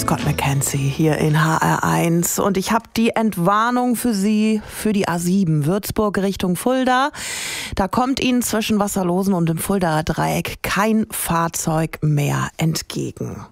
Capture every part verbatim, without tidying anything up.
Scott McKenzie hier in H R eins und ich habe die Entwarnung für Sie für die A sieben Würzburg Richtung Fulda. Da kommt Ihnen zwischen Wasserlosen und dem Fuldaer Dreieck kein Fahrzeug mehr entgegen.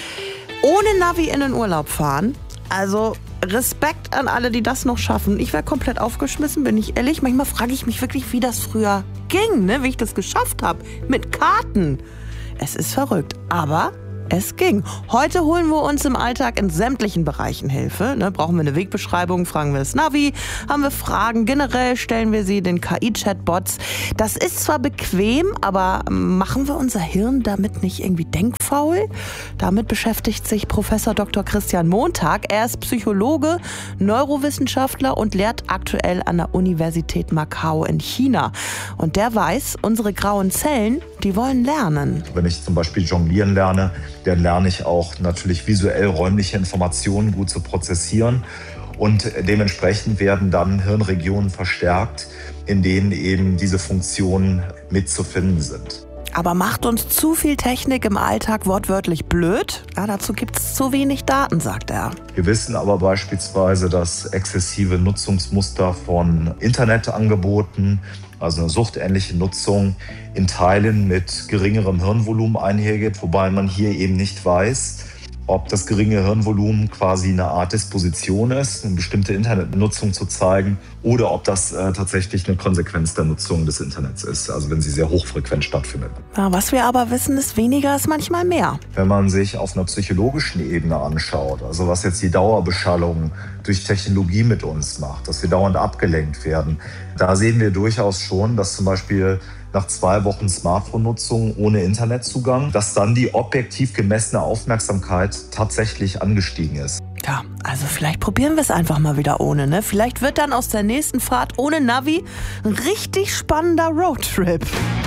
Ohne Navi in den Urlaub fahren, also Respekt an alle, die das noch schaffen. Ich wäre komplett aufgeschmissen, bin ich ehrlich. Manchmal frage ich mich wirklich, wie das früher ging, ne? Wie ich das geschafft habe mit Karten. Es ist verrückt, aber es ging. Heute holen wir uns im Alltag in sämtlichen Bereichen Hilfe. Ne, brauchen wir eine Wegbeschreibung, fragen wir das Navi. Haben wir Fragen, generell stellen wir sie den K I-Chatbots. Das ist zwar bequem, aber machen wir unser Hirn damit nicht irgendwie denkfaul? Damit beschäftigt sich Professor Doktor Christian Montag. Er ist Psychologe, Neurowissenschaftler und lehrt aktuell an der Universität Macau in China. Und der weiß, unsere grauen Zellen, die wollen lernen. Wenn ich zum Beispiel jonglieren lerne, dann lerne ich auch natürlich visuell räumliche Informationen gut zu prozessieren. Und dementsprechend werden dann Hirnregionen verstärkt, in denen eben diese Funktionen mitzufinden sind. Aber macht uns zu viel Technik im Alltag wortwörtlich blöd? Ja, dazu gibt es zu wenig Daten, sagt er. Wir wissen aber beispielsweise, dass exzessive Nutzungsmuster von Internetangeboten, also eine suchtähnliche Nutzung, in Teilen mit geringerem Hirnvolumen einhergeht, wobei man hier eben nicht weiß, ob das geringe Hirnvolumen quasi eine Art Disposition ist, eine bestimmte Internetnutzung zu zeigen, oder ob das äh, tatsächlich eine Konsequenz der Nutzung des Internets ist, also wenn sie sehr hochfrequent stattfindet. Ja, was wir aber wissen, ist, weniger ist manchmal mehr. Wenn man sich auf einer psychologischen Ebene anschaut, also was jetzt die Dauerbeschallung durch Technologie mit uns macht, dass wir dauernd abgelenkt werden, da sehen wir durchaus schon, dass zum Beispiel nach zwei Wochen Smartphone-Nutzung ohne Internetzugang, dass dann die objektiv gemessene Aufmerksamkeit tatsächlich angestiegen ist. Ja, also vielleicht probieren wir es einfach mal wieder ohne, ne? Vielleicht wird dann aus der nächsten Fahrt ohne Navi ein richtig spannender Roadtrip.